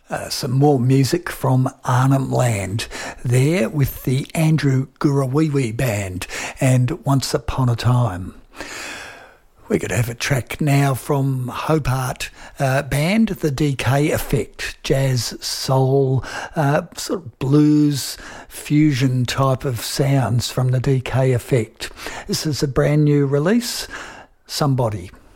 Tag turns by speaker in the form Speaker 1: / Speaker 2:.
Speaker 1: Some more music from Arnhem Land there with the Andrew Gurawiwi Band and Once Upon a Time. We're going to have a track now from Hope Art Band, the DK Effect, jazz, soul, sort of blues, fusion type of sounds from the DK Effect. This is a brand new release, Somebody.